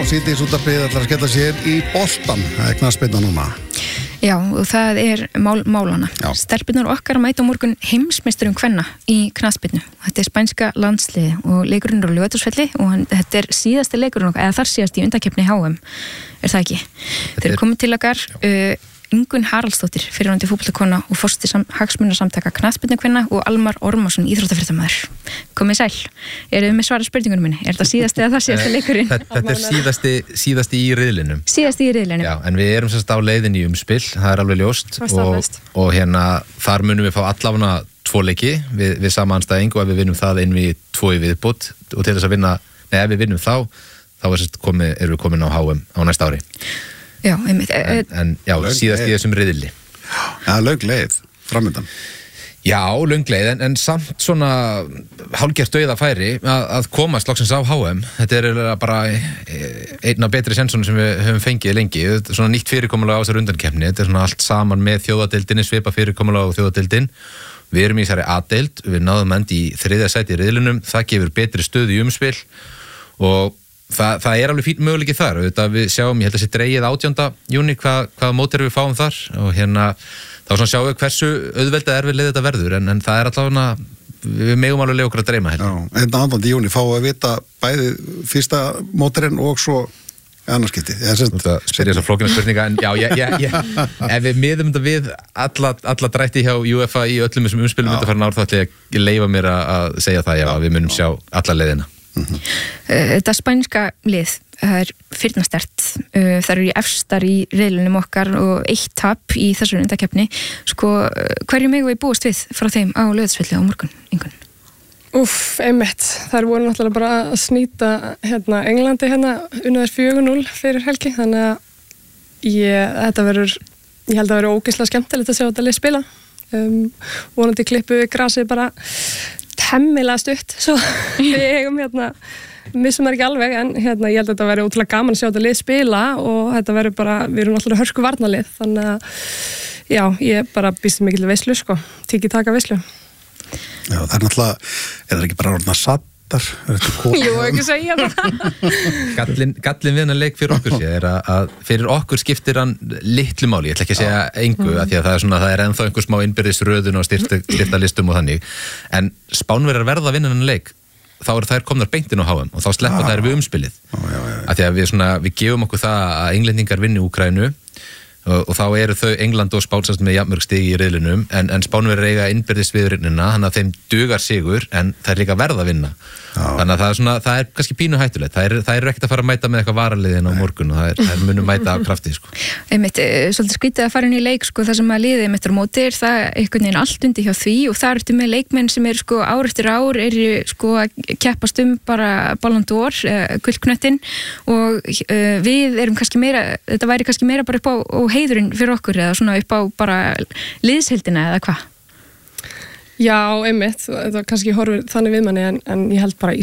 Síðdegisútvarpið ætlar að skella sér í boltan. Það knattspyrna núna. Já, og það málana. Stelpurnar okkar mæta á morgun heimsmeisturum kvenna í knattspyrnu. Þetta spænska landsliði og leikurinn á Laugardalsvelli og þetta síðasti leikurinn okkar, eða þar síðast í undankeppni HM, það ekki? Þeir eru komið til okkar Ingunn Haraldsdóttir, fyrrverandi fótboltakona og forseti hagsmunasamtaka knattspyrnukvenna og Almar Ormarsson, íþróttafréttamaður. Komið sæl. Eruð með svara spurningunum minni? Er þetta síðasti eða það síðasti leikurinn? Þetta síðasti í riðlinum. Síðasti í riðlinum. Já, en við erum sérst á leiðin í umspil, það er alveg ljóst og hérna þar munum við fá allavega 2 leiki við sama anstæðing og ef við vinnum það inn við 2 í viðbót og til þess að vinna, ef við vinnum þá erum við komin á HM á næsta ári. Já, einmitt. En já, síðast í þessum riðli. Já, löng leið, framöndan. Já, löng leið, en samt svona hálfgert dauðafæri að komast loksins á HM. Þetta er bara einn af betri sensonum sem við höfum fengið lengi. Þetta er svona nýtt fyrirkomulag á þessar undankeppni. Þetta er svona allt saman með þjóðadeildinni, svipa fyrirkomulag á þjóðadeildin. Við erum í þessari A-deild, við náðum enda í 3. sæti í riðlinum. Það gefur betri stöðu í umspil og það er alveg fín möguleiki þar. Við sjáum, ég held að sé dregið 18. júní hvaða mótir við fáum þar og hérna þá svona sjáum við hversu auðvelda erfið leið þetta verður en það er allavega við megum alveg leið okkur að dreyma hérna. Já, 18. júní fáum við að vita bæði fyrsta mótirinn og svo annarskipti. Það spyrir þess að flókina spurninga en já, ef við miðum þetta við alla drætti hjá UEFA í öllum þessum umspilum þetta fara þá ætla ég að leyfa mér að segja það að við munum sjá alla leiðina. Þetta spænska lið það firnastert það eru í efstar í riðlunum okkar og 1 tap í þessu undankeppni hverju megum við búast við frá þeim á Laugardalsvelli á morgun, Ingunn? Einmitt, þær voru náttúrulega bara að snýta Englandi unnið 4-0 fyrir helgi þannig að ég held að vera ógeðslega skemmtilegt að sjá þetta lið spila vonandi klippu grasið bara hemmilega stutt svo við eigum missum það ekki alveg en ég held að þetta veri ótrúlega gaman að sjá þetta lið spila og þetta veri bara, við erum náttúrulega hörku varnarlið þannig að já, ég bara býst mikil veislu tiki taka veislu. Já, það er náttúrulega, það ekki bara orðna sattar? Jú, ekki segja það. Gallin við hennar leik fyrir okkur er að fyrir okkur skiptir hann litlu máli, ég ætla ekki að segja engu að því að það er ennþá einhver smá innbyrðis röðun og styrta listum og þannig en Spánverjar verða að vinna hennar leik þá eru þær komnar beint inn á HM og þá sleppa þær við umspilið af því að við gefum okkur það að englendingar vinni Úkraínu og þá eru þau England og Spán með jafnmörg stig í riðlinum en Spánverjar eiga innbyrðis viðriðnina þannig að þeim dugar sigur en það er líka verða að vinna þannig að það er kannski pínu hættulegt það er ekkert að fara að mæta með eitthvað varaliðin á morgun og það er munum mæta af krafti Einmitt, svolítið skrítið að fara inn í leik það sem að liðið mitt á mótir það er einhvern veginn allt undir hjá því og það ertu með leikmenn sem eru ár eftir ár eru að keppast bara Ballon d'Or, gullknöttin og við erum kannski meira þetta væri kannski meira bara upp á heiðurinn fyrir okkur eða svona upp á bara liðsheildina eða hvað? Já, einmitt, þetta kannski horfir þannig við manni en ég held bara